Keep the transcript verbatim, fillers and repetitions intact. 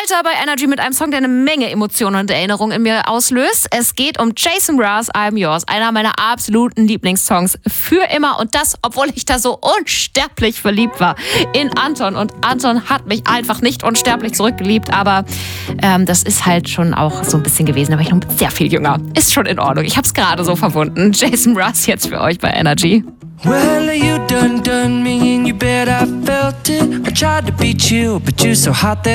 weiter bei Energy mit einem Song, der eine Menge Emotionen und Erinnerungen in mir auslöst. Es geht um Jason Mraz, I'm Yours, einer meiner absoluten Lieblingssongs für immer. Und das, obwohl ich da so unsterblich verliebt war in Anton. Und Anton hat mich einfach nicht unsterblich zurückgeliebt. Aber ähm, das ist halt schon auch so ein bisschen gewesen. Da war ich noch sehr viel jünger. Ist schon in Ordnung. Ich hab's gerade so verwunden. Jason Mraz jetzt für euch bei Energy. Well, you done done me and you bet I felt it. I tried to beat you, but you're so hot that